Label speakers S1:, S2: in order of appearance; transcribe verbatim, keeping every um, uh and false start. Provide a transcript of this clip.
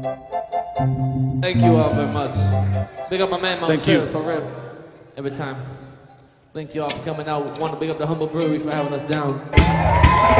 S1: Thank you all very much. Big up my man, Mount
S2: Thank you.
S1: Sales, for real. Every time. Thank you all for coming out. Want to big up the Humble Brewery for having us down.